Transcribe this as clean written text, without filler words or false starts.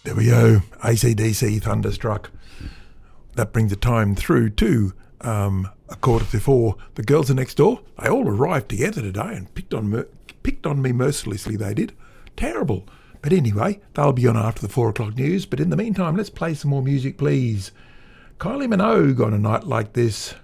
There we go. AC/DC Thunderstruck. That brings the time through to 4:15. The girls are next door. They all arrived together today and picked on me mercilessly. They did. Terrible. But anyway, they'll be on after the 4 o'clock news. But in the meantime, let's play some more music, please. Kylie Minogue on a night like this.